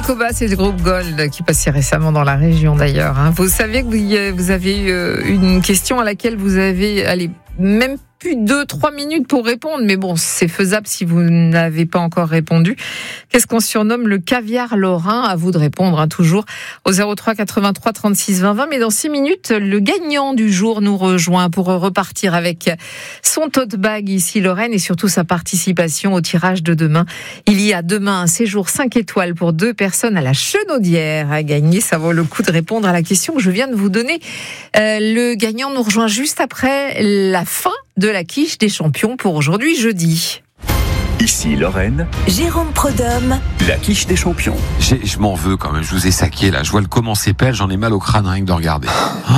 Cobas et le groupe Gold qui passait récemment dans la région d'ailleurs. Vous saviez que vous avez eu une question à laquelle vous avez même plus 2-3 minutes pour répondre, mais bon, c'est faisable si vous n'avez pas encore répondu. Qu'est-ce qu'on surnomme le caviar lorrain? À vous de répondre, toujours au 03 83 36 20 20. Mais dans 6 minutes, le gagnant du jour nous rejoint pour repartir avec son tote bag ici Lorraine et surtout sa participation au tirage de demain. Il y a demain un séjour 5 étoiles pour 2 personnes à la Chenaudière à gagner. Ça vaut le coup de répondre à la question que je viens de vous donner. Le gagnant nous rejoint juste après la fin de la quiche des champions pour aujourd'hui, jeudi. Ici Lorraine, Jérôme Prodhomme, la quiche des champions. Je m'en veux quand même, je vous ai saqué là. Je vois le comment c'est pelle, j'en ai mal au crâne rien que de regarder.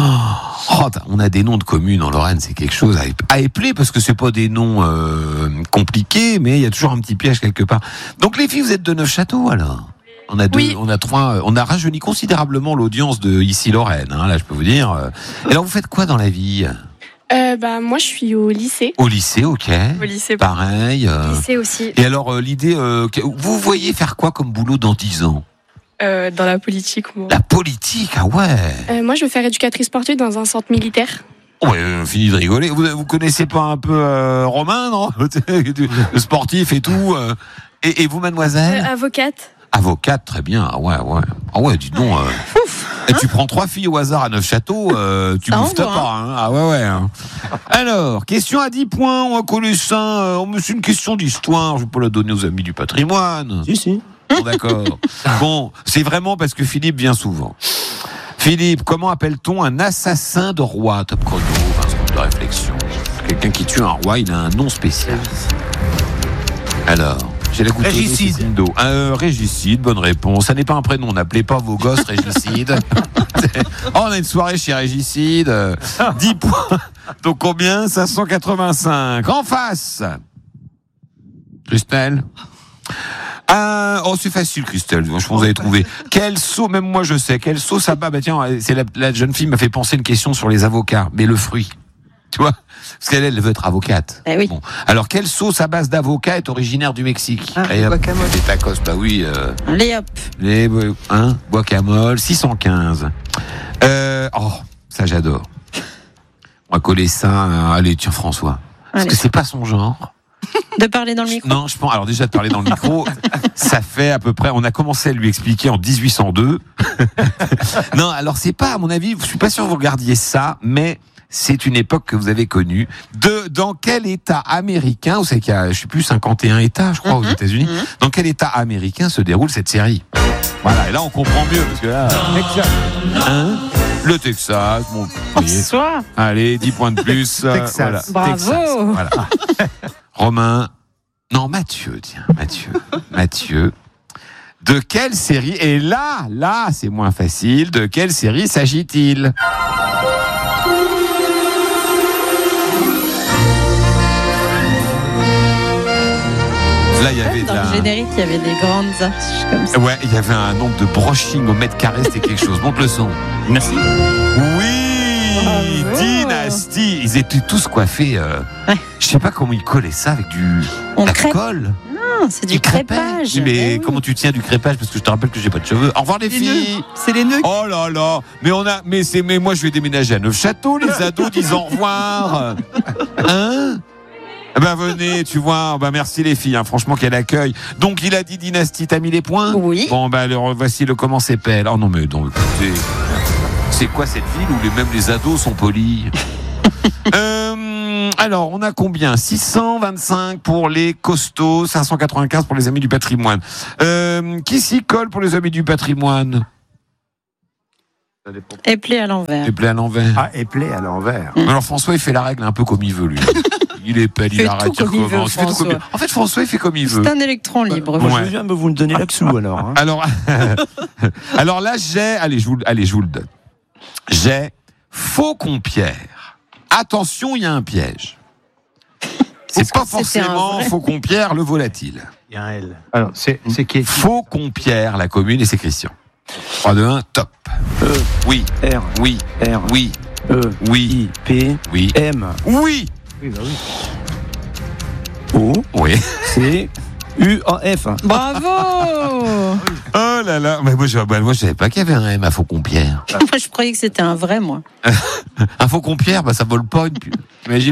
On a des noms de communes en Lorraine, c'est quelque chose à épeler parce que c'est pas des noms compliqués, mais il y a toujours un petit piège quelque part. Donc les filles, vous êtes de Neufchâteau alors? On a on a rajeuni considérablement l'audience de Ici Lorraine, là je peux vous dire. Et alors vous faites quoi dans la vie? Moi je suis au lycée. Au lycée, ok. Au lycée. Pareil. Lycée aussi. Et alors l'idée, vous voyez faire quoi comme boulot dans 10 ans? Dans la politique, moi. La politique, ah ouais. Moi je veux faire éducatrice sportive dans un centre militaire. Ouais, fini de rigoler. Vous connaissez pas un peu Romain, non? Le sportif et tout. Et vous, mademoiselle? Avocate. Avocate, très bien. Ah ouais, dis donc. Et tu prends 3 filles au hasard à Neufchâteau, tu bouffes pas. Ah ouais. Alors, question à 10 points, on va coller ça. C'est une question d'histoire, je vais pas la donner aux amis du patrimoine. Si. Bon, d'accord. Bon, c'est vraiment parce que Philippe vient souvent. Philippe, comment appelle-t-on un assassin de roi? Top chrono, 20 secondes de réflexion. Quelqu'un qui tue un roi, il a un nom spécial. Alors, j'ai la goutte Régicide. Régicide, bonne réponse. Ça n'est pas un prénom, n'appelez pas vos gosses Régicide. On a une soirée chez Régicide. 10 points. Donc combien? 585. En face, Christelle. C'est facile, Christelle. Je pense que vous avez trouvé. Quel saut, même moi je sais, quel saut ça bat. Tiens, c'est la jeune fille m'a fait penser une question sur les avocats. Mais le fruit, tu vois? Parce qu'elle veut être avocate. Oui. Bon. Alors, quelle sauce à base d'avocat est originaire du Mexique? Guacamole. Les tacos, bah oui. Allez hop. Guacamole, 615. Ça j'adore. On va coller ça. Allez, tiens, François. Parce que c'est pas son genre. De parler dans le micro? Non, je pense. Alors déjà de parler dans le micro, ça fait à peu près. On a commencé à lui expliquer en 1802. Non, alors c'est pas, à mon avis, je suis pas sûr que vous regardiez ça, mais c'est une époque que vous avez connue. Dans quel État américain, vous savez qu'il y a, je sais plus, 51 États, je crois, aux États-Unis. Dans quel État américain se déroule cette série? Voilà, et là on comprend mieux parce que là, le Texas, bon, Bonsoir. allez, 10 points de plus. Texas. Voilà. Bravo. Texas, voilà. Romain. Non, Mathieu, tiens, Mathieu. De quelle série? Et là, c'est moins facile. De quelle série s'agit-il? Là, il y avait dans le générique, il y avait des grandes affiches comme ça. Ouais, il y avait un nombre de brushing au mètre carré, c'était quelque chose. Monte le son. Merci. Oui, Bravo. Dynastie. Ils étaient tous coiffés. Je sais pas comment ils collaient ça avec la crêpe. colle. Non, c'est du crépage. Mais oui. comment tu tiens du crépage? Parce que je te rappelle que j'ai pas de cheveux. Au revoir les filles. C'est les nœuds. Oh là là. Mais moi je vais déménager à Neufchâteau. Les ados disent au revoir. Venez, tu vois. Merci les filles. Franchement quel accueil. Donc il a dit Dynastie. T'as mis les points? Oui. Bon alors voici le comment c'est pelle. Oh non mais donc écoutez, c'est quoi cette ville où même les ados sont polis? Alors, on a combien? 625 pour les costauds, 595 pour les amis du patrimoine. Qui s'y colle pour les amis du patrimoine? Éplé à l'envers. Éplé à l'envers. Éplé à l'envers. Alors François, il fait la règle un peu comme il veut, lui. Il épelle, il arrête, il recommence. Il fait tout comme il... En fait, François, il fait comme il veut. C'est un électron libre. Moi, je viens de vous donner l'axou, alors. Alors là, allez, je vous le donne. J'ai Faucon-Pierre. Attention, il y a un piège. C'est pas forcément Faucon-Pierre, le volatile. Il y a un L. Alors, c'est qui? Faucon-Pierre, la commune, et c'est Christian. 3, 2, 1, top. Oui. R. Oui. R. Oui. E. Oui. I. P. Oui. M. Oui. Oui, bah oui. O. Oui. C. U. A. F. Bravo. Oh là là là. Mais moi, je savais pas qu'il y avait un M à Faucon-Pierre. Moi, je croyais que c'était un vrai, moi. Un Faucon-Pierre, ça vole pas. T'imagines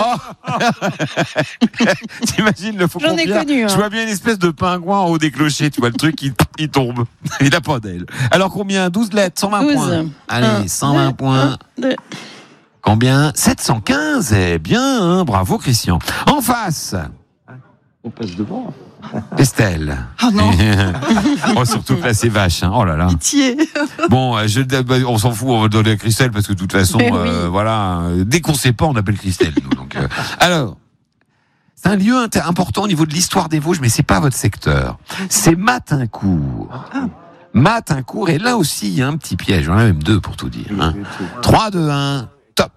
T'imagines le Faucon-Pierre. J'en ai connu. Je vois bien une espèce de pingouin en haut des clochers. Tu vois le truc, il tombe. Il a pas d'aile. Alors combien? 12 lettres, 120 12. points. Allez, 120 points. 2. Combien? 715. Eh bien, hein, bravo Christian. En face. On passe devant. Estelle. Ah non. Oh, surtout que là, c'est vache. Hein. Oh là là. Pitié. Bon, on s'en fout, on va donner à Christelle parce que de toute façon, Mais oui. voilà, dès qu'on sait pas, on appelle Christelle. Nous, donc, alors, c'est un lieu important au niveau de l'histoire des Vosges, mais c'est pas votre secteur. C'est Matincourt. Matincourt, et là aussi, il y a un petit piège. J'en ai même deux pour tout dire. Hein. 3, 2, 1, top.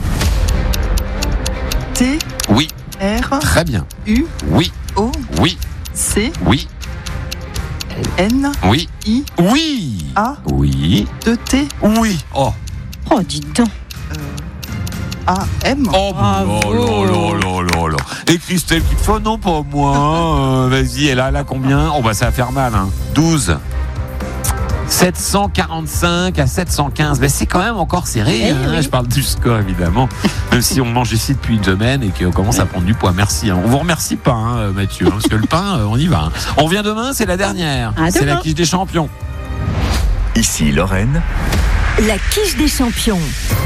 T, Oui, R, très bien. U, Oui, O, oui, C, oui, N, oui, I, oui, A, oui, 2 T, oui. Oh, Oh, dites donc. A, M. oh, Bravo. oh là là là là. Et Christelle qui te fait, non, pas moi. Vas-y, elle a combien? Oh, bah, ça va faire mal, hein. 12. 745 à 715. Ben, c'est quand même encore serré. Hein. Oui. Je parle du score, évidemment. Même si on mange ici depuis une semaine et qu'on commence à prendre du poids. Merci. Hein. On vous remercie pas, hein, Mathieu, hein, parce que le pain, on y va. Hein. On revient demain, c'est la dernière. À C'est demain. la quiche des champions. Ici Lorraine, La quiche des champions.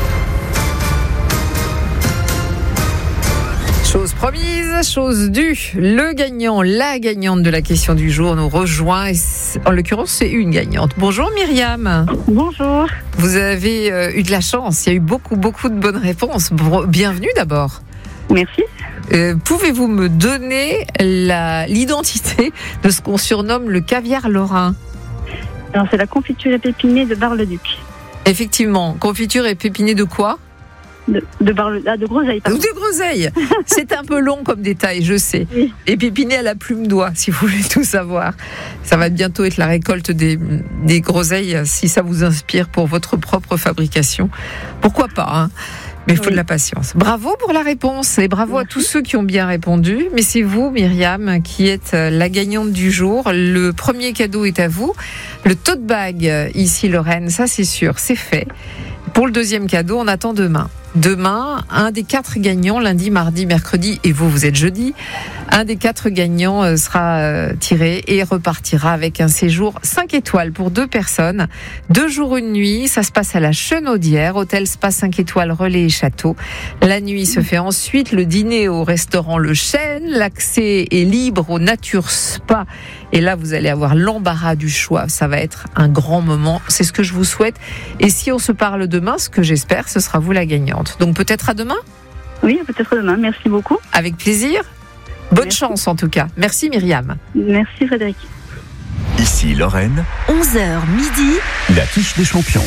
Chose promise, chose due. Le gagnant, la gagnante de la question du jour nous rejoint. Et en l'occurrence, c'est une gagnante. Bonjour Myriam. Bonjour. Vous avez eu de la chance. Il y a eu beaucoup de bonnes réponses. Bienvenue d'abord. Merci. Pouvez-vous me donner l'identité de ce qu'on surnomme le caviar lorrain? Alors, c'est la confiture épépinée de Bar-le-Duc. Effectivement, confiture épépinée de quoi? De groseille, pardon. De groseille. C'est un peu long comme détail, je sais. Oui. Épépinée à la plume d'oie, si vous voulez tout savoir. Ça va bientôt être la récolte des groseilles, si ça vous inspire pour votre propre fabrication. Pourquoi pas, hein? Mais il faut de la patience. Bravo pour la réponse et bravo à tous ceux qui ont bien répondu. Mais c'est vous, Myriam, qui êtes la gagnante du jour. Le premier cadeau est à vous. Le tote bag, ici Lorraine, ça c'est sûr, c'est fait. Pour le deuxième cadeau, on attend demain. Demain, un des 4 gagnants, lundi, mardi, mercredi, et vous êtes jeudi, un des 4 gagnants sera tiré et repartira avec un séjour 5 étoiles pour 2 personnes, 2 jours, 1 nuit. Ça se passe à la Chenaudière, hôtel spa 5 étoiles, relais et château. La nuit se fait ensuite le dîner au restaurant Le Chêne. L'accès est libre au Nature Spa. Et là, vous allez avoir l'embarras du choix. Ça va être un grand moment. C'est ce que je vous souhaite. Et si on se parle demain, ce que j'espère, ce sera vous la gagnante. Donc peut-être à demain? Oui, peut-être demain. Merci beaucoup. Avec plaisir. Bonne Merci. chance en tout cas. Merci Myriam. Merci Frédéric. ici Lorraine, 11h midi. la quiche des champions.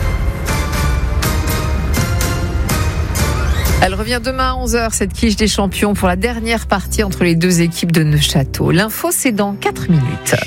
Elle revient demain à 11h, cette quiche des champions, pour la dernière partie entre les deux équipes de Neufchâteau. L'info, c'est dans 4 minutes.